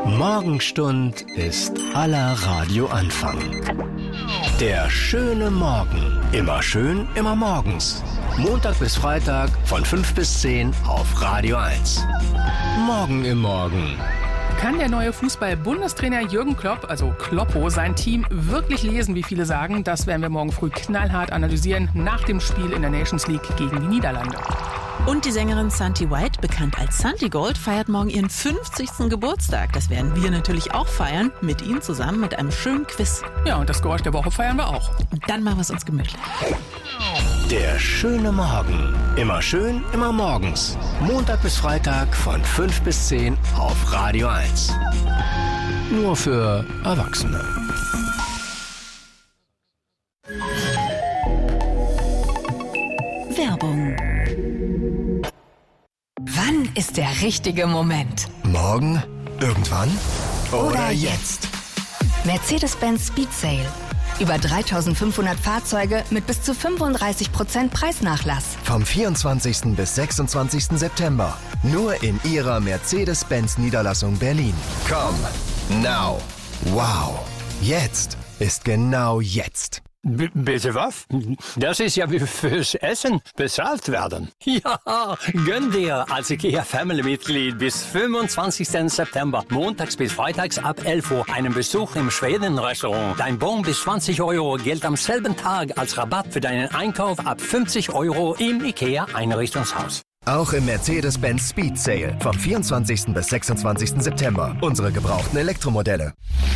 Morgenstund ist aller Radioanfang. Der schöne Morgen. Immer schön, immer morgens. Montag bis Freitag von 5 bis 10 auf Radio 1. Morgen im Morgen. Kann der neue Fußball-Bundestrainer Jürgen Klopp, also Kloppo, sein Team wirklich lesen, wie viele sagen? Das werden wir morgen früh knallhart analysieren nach dem Spiel in der Nations League gegen die Niederlande. Und die Sängerin Santi White, bekannt als Santi Gold, feiert morgen ihren 50. Geburtstag. Das werden wir natürlich auch feiern, mit Ihnen zusammen mit einem schönen Quiz. Ja, und das Geräusch der Woche feiern wir auch. Und dann machen wir es uns gemütlich. Der schöne Morgen. Immer schön, immer morgens. Montag bis Freitag von 5 bis 10 auf Radio 1. Nur für Erwachsene. Werbung. Wann ist der richtige Moment? Morgen? Irgendwann? Oder jetzt? Mercedes-Benz Speed Sale. Über 3.500 Fahrzeuge mit bis zu 35% Preisnachlass. Vom 24. bis 26. September. Nur in Ihrer Mercedes-Benz-Niederlassung Berlin. Komm, now. Wow. Jetzt ist genau jetzt. Bitte was? Das ist ja wie fürs Essen bezahlt werden. Ja, gönn dir als IKEA-Family-Mitglied bis 25. September, montags bis freitags ab 11 Uhr, einen Besuch im Schweden-Restaurant. Dein Bon bis 20 Euro gilt am selben Tag als Rabatt für deinen Einkauf ab 50 Euro im IKEA-Einrichtungshaus. Auch im Mercedes-Benz Speed Sale vom 24. bis 26. September. Unsere gebrauchten Elektromodelle.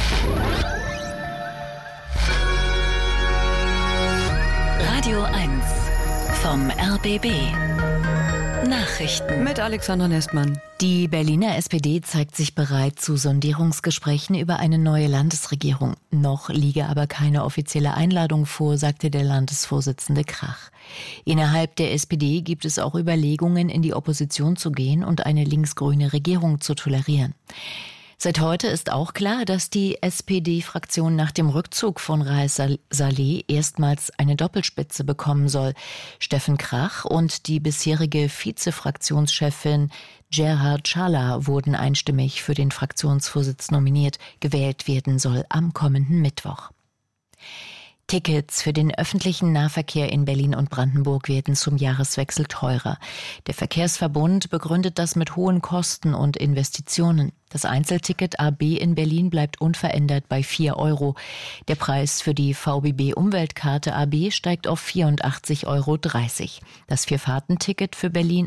Radio 1 vom RBB. Nachrichten mit Alexander Nestmann. Die Berliner SPD zeigt sich bereit zu Sondierungsgesprächen über eine neue Landesregierung. Noch liege aber keine offizielle Einladung vor, sagte der Landesvorsitzende Krach. Innerhalb der SPD gibt es auch Überlegungen, in die Opposition zu gehen und eine linksgrüne Regierung zu tolerieren. Seit heute ist auch klar, dass die SPD-Fraktion nach dem Rückzug von Raif Saleh erstmals eine Doppelspitze bekommen soll. Steffen Krach und die bisherige Vize-Fraktionschefin Gerhard Schaller wurden einstimmig für den Fraktionsvorsitz nominiert. Gewählt werden soll am kommenden Mittwoch. Tickets für den öffentlichen Nahverkehr in Berlin und Brandenburg werden zum Jahreswechsel teurer. Der Verkehrsverbund begründet das mit hohen Kosten und Investitionen. Das Einzelticket AB in Berlin bleibt unverändert bei 4 Euro. Der Preis für die VBB-Umweltkarte AB steigt auf 84,30 Euro. Das Vierfahrtenticket für Berlin